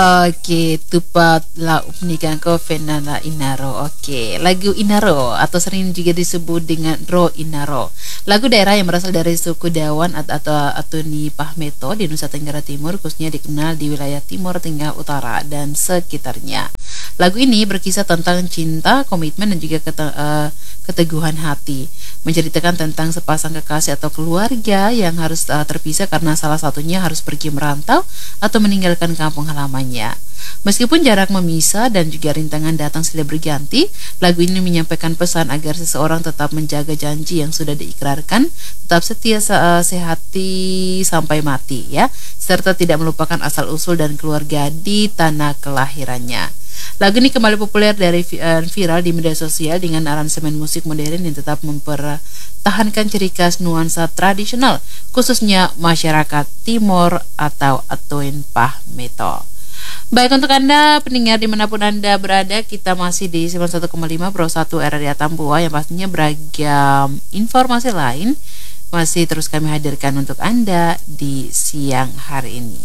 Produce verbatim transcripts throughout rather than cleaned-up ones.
Oke, tupat la upnikan ko fenana inaro. Oke, lagu Inaro atau sering juga disebut dengan Ro Inaro. Lagu daerah yang berasal dari suku Dawan atau Atuni Pahmeto di Nusa Tenggara Timur, khususnya dikenal di wilayah Timur Tengah Utara dan sekitarnya. Lagu ini berkisah tentang cinta, komitmen dan juga kete- uh, keteguhan hati, menceritakan tentang sepasang kekasih atau keluarga yang harus uh, terpisah karena salah satunya harus pergi merantau atau meninggalkan kampung halamannya. Meskipun jarak memisah dan juga rintangan datang silih berganti, lagu ini menyampaikan pesan agar seseorang tetap menjaga janji yang sudah diikrarkan, tetap setia uh, sehati sampai mati ya, serta tidak melupakan asal-usul dan keluarga di tanah kelahirannya. Lagu ini kembali populer dari uh, viral di media sosial dengan aransemen musik modern yang tetap mempertahankan ciri khas nuansa tradisional, khususnya masyarakat Timor atau Atuin Pahmeto. Baik, untuk Anda pendengar dimanapun Anda berada, kita masih di sembilan puluh satu koma lima Pro satu R R I Atambua yang pastinya beragam informasi lain masih terus kami hadirkan untuk Anda di siang hari ini.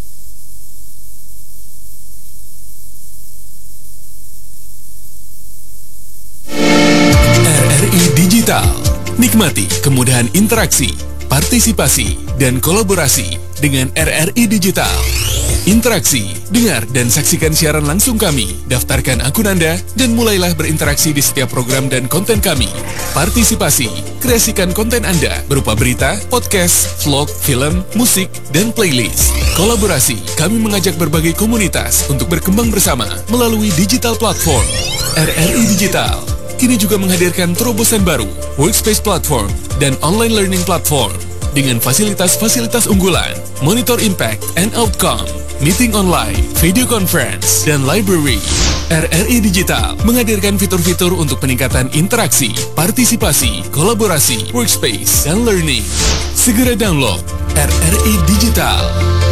R R I Digital. Nikmati kemudahan interaksi, partisipasi, dan kolaborasi dengan R R I Digital. Interaksi, dengar dan saksikan siaran langsung kami, daftarkan akun Anda, dan mulailah berinteraksi di setiap program dan konten kami. Partisipasi, kreasikan konten Anda berupa berita, podcast, vlog, film, musik, dan playlist. Kolaborasi, kami mengajak berbagai komunitas untuk berkembang bersama melalui digital platform. R R I Digital kini juga menghadirkan terobosan baru, workspace platform, dan online learning platform dengan fasilitas-fasilitas unggulan, monitor impact and outcome, meeting online, video conference, dan library. R R I Digital menghadirkan fitur-fitur untuk peningkatan interaksi, partisipasi, kolaborasi, workspace, dan learning. Segera download R R I Digital.